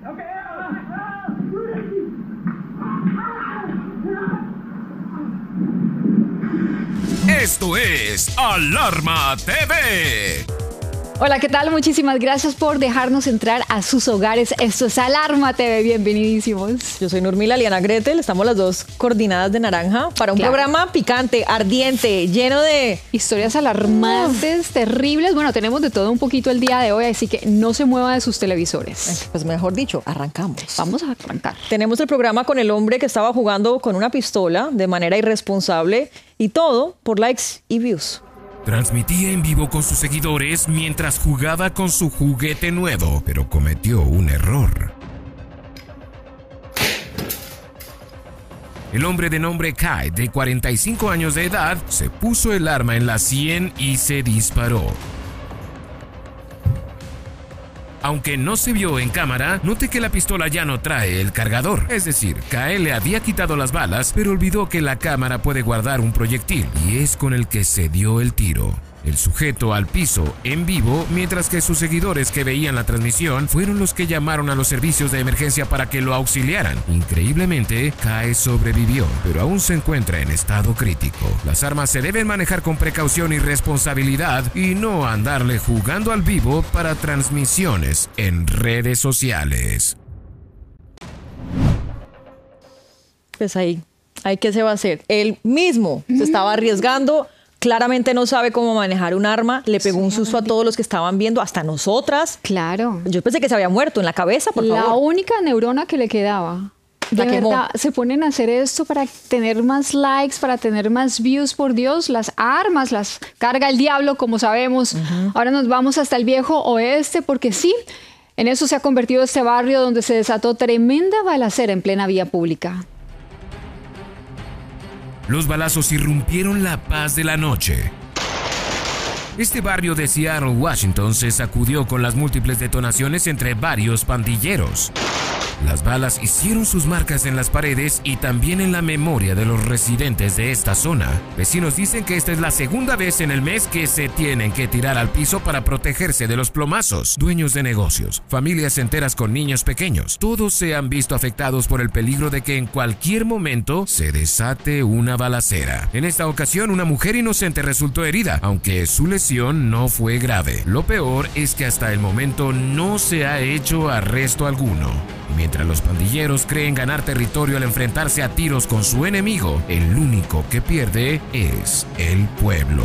Esto es Alarma TV. Hola, ¿qué tal? Muchísimas gracias por dejarnos entrar a sus hogares. Esto es Alarma TV, bienvenidísimos. Yo soy Nurmila, Liana Gretel, estamos las dos coordinadas de naranja para un programa picante, ardiente, lleno de historias alarmantes, terribles. Bueno, tenemos de todo un poquito el día de hoy, así que no se mueva de sus televisores. Pues mejor dicho, arrancamos. Vamos a arrancar. Tenemos el programa con el hombre que estaba jugando con una pistola de manera irresponsable y todo por likes y views. Transmitía en vivo con sus seguidores mientras jugaba con su juguete nuevo, pero cometió un error. El hombre de nombre Kai, de 45 años de edad, se puso el arma en la sien y se disparó. Aunque no se vio en cámara, note que la pistola ya no trae el cargador. Es decir, Kai le había quitado las balas, pero olvidó que la cámara puede guardar un proyectil, y es con el que se dio el tiro. El sujeto al piso en vivo, mientras que sus seguidores que veían la transmisión fueron los que llamaron a los servicios de emergencia para que lo auxiliaran. Increíblemente, Kai sobrevivió, pero aún se encuentra en estado crítico. Las armas se deben manejar con precaución y responsabilidad y no andarle jugando al vivo para transmisiones en redes sociales. Pues ahí ¿qué se va a hacer? Él mismo se estaba arriesgando. Claramente no sabe cómo manejar un arma, le pegó un susto a todos los que estaban viendo, hasta nosotras. Claro. Yo pensé que se había muerto en la cabeza, por favor. La única neurona que le quedaba. De verdad, se ponen a hacer esto para tener más likes, para tener más views, por Dios. Las armas las carga el diablo, como sabemos. Ahora nos vamos hasta el viejo oeste, porque sí, en eso se ha convertido este barrio donde se desató tremenda balacera en plena vía pública. Los balazos irrumpieron la paz de la noche. Este barrio de Seattle, Washington, se sacudió con las múltiples detonaciones entre varios pandilleros. Las balas hicieron sus marcas en las paredes y también en la memoria de los residentes de esta zona. Vecinos dicen que esta es la segunda vez en el mes que se tienen que tirar al piso para protegerse de los plomazos. Dueños de negocios, familias enteras con niños pequeños, todos se han visto afectados por el peligro de que en cualquier momento se desate una balacera. En esta ocasión, una mujer inocente resultó herida, aunque su lesión no fue grave. Lo peor es que hasta el momento no se ha hecho arresto alguno. Mientras los pandilleros creen ganar territorio al enfrentarse a tiros con su enemigo, el único que pierde es el pueblo.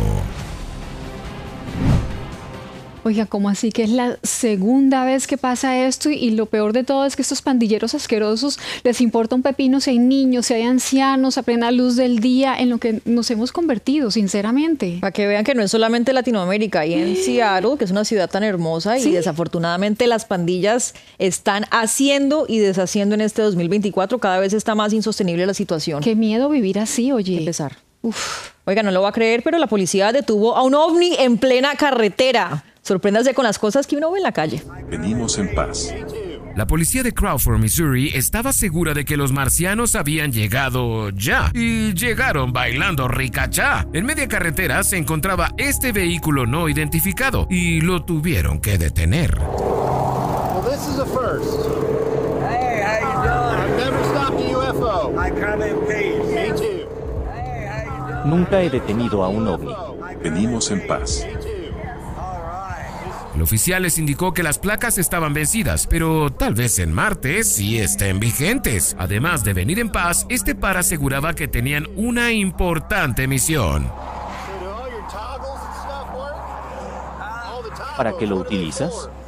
Oiga, ¿cómo así que es la segunda vez que pasa esto? Y lo peor de todo es que estos pandilleros asquerosos les importa un pepino si hay niños, si hay ancianos, a plena luz del día, en lo que nos hemos convertido, sinceramente. Para que vean que no es solamente Latinoamérica, y en Seattle, que es una ciudad tan hermosa, y desafortunadamente las pandillas están haciendo y deshaciendo en este 2024, cada vez está más insostenible la situación. Qué miedo vivir así, oye. Empezar. Oiga, no lo va a creer, pero la policía detuvo a un ovni en plena carretera. Sorpréndase con las cosas que uno ve en la calle. Venimos en paz. La policía de Crawford, Missouri, estaba segura de que los marcianos habían llegado ya. Y llegaron bailando ricachá. En media carretera se encontraba este vehículo no identificado y lo tuvieron que detener. Well, this is a first. Hey, how you doing? I've never stopped a UFO. I kind of peace. Me too. Hey, how you doing? Nunca he detenido a un ovni. Venimos en paz. El oficial les indicó que las placas estaban vencidas, pero tal vez en Marte sí estén vigentes. Además de venir en paz, este par aseguraba que tenían una importante misión. ¿Para qué lo utilizas?